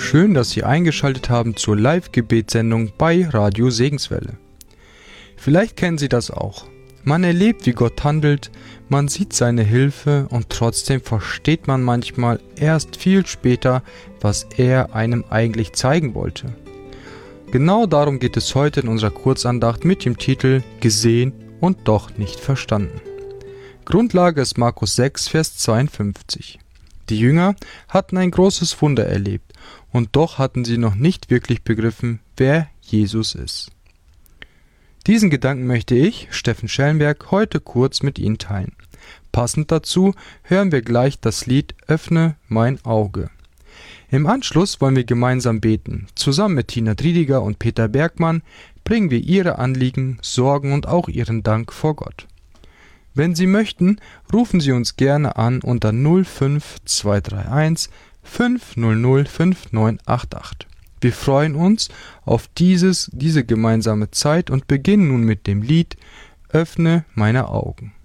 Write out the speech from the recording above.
Schön, dass Sie eingeschaltet haben zur Live-Gebetssendung bei Radio Segenswelle. Vielleicht kennen Sie das auch. Man erlebt, wie Gott handelt, man sieht seine Hilfe und trotzdem versteht man manchmal erst viel später, was er einem eigentlich zeigen wollte. Genau darum geht es heute in unserer Kurzandacht mit dem Titel Gesehen und doch nicht verstanden. Grundlage ist Markus 6, Vers 52. Die Jünger hatten ein großes Wunder erlebt und doch hatten sie noch nicht wirklich begriffen, wer Jesus ist. Diesen Gedanken möchte ich, Steffen Schellenberg, heute kurz mit Ihnen teilen. Passend dazu hören wir gleich das Lied Öffne mein Auge. Im Anschluss wollen wir gemeinsam beten. Zusammen mit Tina Driediger und Peter Bergmann bringen wir Ihre Anliegen, Sorgen und auch Ihren Dank vor Gott. Wenn Sie möchten, rufen Sie uns gerne an unter 05231 500 5988. Wir freuen uns auf diese gemeinsame Zeit und beginnen nun mit dem Lied Öffne meine Augen.